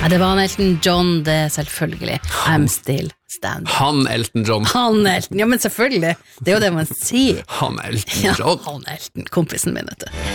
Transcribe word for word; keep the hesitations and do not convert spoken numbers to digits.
Ja, det var han Elton John, det selvfølgelig. I'm still standing. Han Elton John. Han Elton, ja men selvfølgelig. Det er jo det man sier. Han Elton John. Ja, han Elton, kompisen min, vet du.